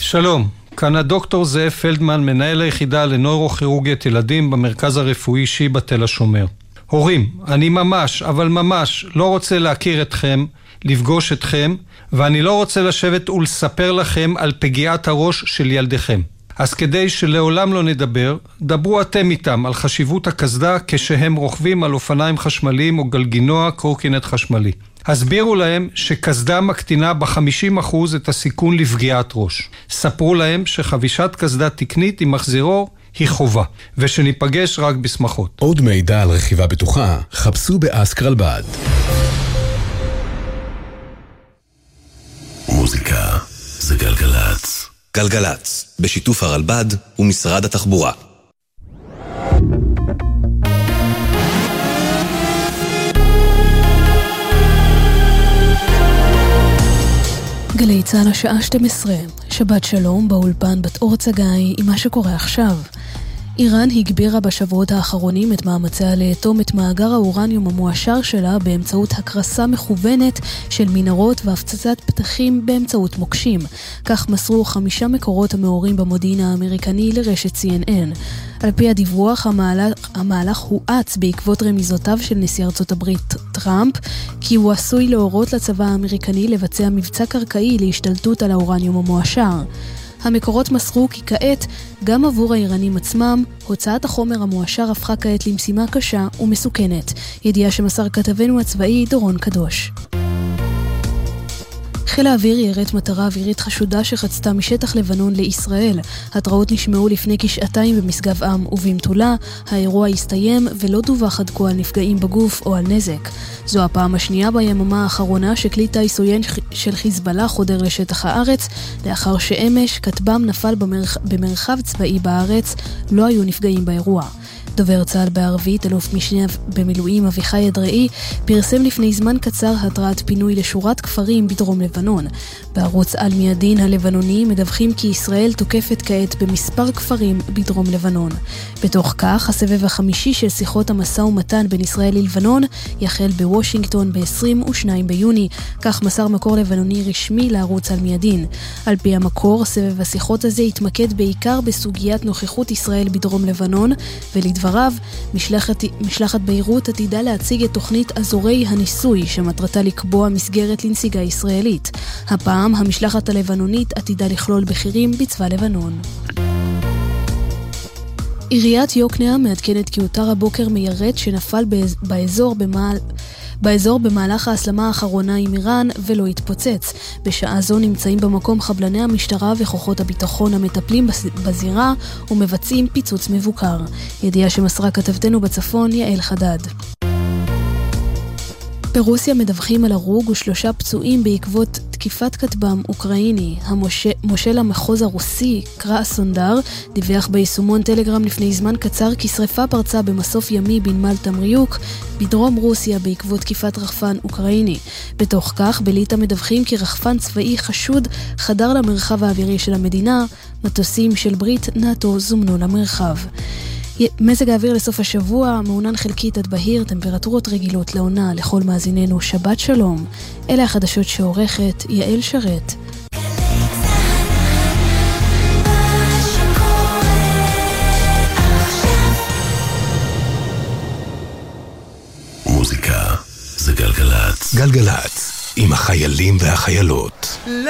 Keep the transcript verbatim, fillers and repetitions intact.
שלום, כאן הדוקטור זאב פלדמן, מנהל היחידה לנוירוכירורגית ילדים במרכז הרפואי שיבא תל השומר. הורים, אני ממש, אבל ממש לא רוצה להכיר אתכם, לפגוש אתכם, ואני לא רוצה לשבת ולספר לכם על פגיעת הראש של ילדיכם. אז כדי שלעולם לא נדבר, דברו אתם איתם על חשיבות הקסדה כשהם רוכבים על אופניים חשמליים או גלגינוע קורקינט חשמלי. הסבירו להם שקסדה מקטינה ב-חמישים אחוז את הסיכון לפגיעת ראש. ספרו להם שחבישת קסדה תקנית עם מחזירו היא חובה, ושניפגש רק בשמחות. עוד מידע על רכיבה בטוחה, חפשו באסקרלבד. מוזיקה זה גלגלץ. גלגלץ, בשיתוף הרלב"ד ומשרד התחבורה. גלי צהל השעה שתים עשרה, שבת שלום באולפן בת אור צגאי עם מה שקורה עכשיו. איראן הגבירה בשבועות האחרונים את מאמציה לאטום את מאגר האורניום המועשר שלה באמצעות הקרסה מכוונת של מנהרות והפצצת פתחים באמצעות מוקשים. כך מסרו חמישה מקורות המאורים במודיעין האמריקני לרשת סי אן אן. על פי הדיווח, המהלך, המהלך הואץ בעקבות רמיזותיו של נשיא ארצות הברית טראמפ, כי הוא עשוי להורות לצבא האמריקני לבצע מבצע קרקעי להשתלטות על האורניום המועשר. המקורות מסרו כי כעת, גם עבור האיראנים עצמם, הוצאת החומר המועשר הפכה כעת למשימה קשה ומסוכנת. ידיעה שמסר כתבנו הצבאי דורון קדוש. חיל האוויר ירט מטרה אווירית חשודה שחצתה משטח לבנון לישראל. התראות נשמעו לפני כשעתיים במשגב עם ובמטולה. האירוע הסתיים ולא דווח עד כה על נפגעים בגוף או על נזק. זו הפעם השנייה ביממה האחרונה שכלי טיס עוין של חיזבאללה חודר לשטח הארץ, לאחר שאמש כטב"ם נפל במרח... במרחב צבאי בארץ. לא היו נפגעים באירוע. דובר צה"ל בערבית, אלוף משנה במילואים אביחי אדראי, פרסם לפני זמן קצר התראת פינוי לשורת כפרים בדרום לבנון. בערוץ על מידין הלבנוני מדווחים כי ישראל תוקפת כעת במספר כפרים בדרום לבנון. בתוך כך, הסבב החמישי של שיחות המשא ומתן בין ישראל ללבנון יחל בוושינגטון ב-עשרים ושניים ביוני, כך מסר מקור לבנוני רשמי לערוץ על מידין. על פי המקור, סבב השיחות הזה יתמקד בעיקר בסוגיית נוכחות ישראל בדרום לבנון, ולדבר דבריו, משלחת, משלחת ביירות עתידה להציג את תוכנית אזורי הניסוי שמטרתה לקבוע מסגרת לנסיגה ישראלית. הפעם המשלחת הלבנונית עתידה לכלול בכירים בצבא לבנון. עיריית יוקנעם מעדכנת כי הותר הבוקר מיירט שנפל באזור במעל... באזור במהלך ההסלמה האחרונה עם איראן ולא התפוצץ. בשעה זו נמצאים במקום חבלני המשטרה וכוחות הביטחון המטפלים בזירה ומבצעים פיצוץ מבוקר. ידיעה שמסרה כתבתנו בצפון יעל חדד. ברוסיה מדווחים על הרוג ושלושה פצועים בעקבות תקיפת כטב"ם אוקראיני. המושל המחוז הרוסי, קרא סונדר, דיווח ביישומון טלגרם לפני זמן קצר כי שריפה פרצה במסוף ימי בנמל תמריוק בדרום רוסיה בעקבות תקיפת רחפן אוקראיני. בתוך כך, בליטא מדווחים כי רחפן צבאי חשוד חדר למרחב האווירי של המדינה. מטוסים של ברית נאטו זומנו למרחב. מזג האוויר לסוף השבוע, מעונן חלקית עד בהיר, טמפרטורות רגילות לעונה. לכל מאזיננו שבת שלום. אלה החדשות שעורכת יעל שרת. מוזיקה זה גלגלץ. גלגלץ, עם החיילים והחיילות.